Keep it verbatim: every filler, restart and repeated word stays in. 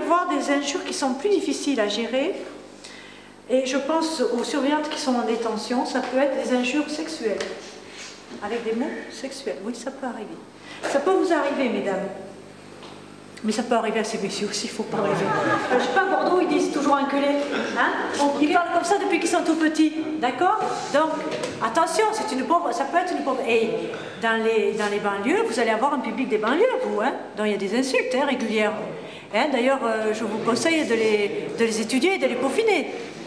avoir des injures qui sont plus difficiles à gérer. Et je pense aux surveillantes qui sont en détention, ça peut être des injures sexuelles. Avec des mots sexuels, oui, ça peut arriver. Ça peut vous arriver, mesdames. Mais ça peut arriver à ces messieurs aussi, il ne faut pas rêver. Euh, je sais pas, à Bordeaux, ils disent toujours enculé. Hein? Ils parlent comme ça depuis qu'ils sont tout petits. D'accord? Donc, attention, c'est une pauvre, ça peut être une pauvre. Et dans les, dans les banlieues, vous allez avoir un public des banlieues, vous. Hein? Donc, il y a des insultes hein, régulières. Hein? D'ailleurs, euh, je vous conseille de les, de les étudier et de les peaufiner.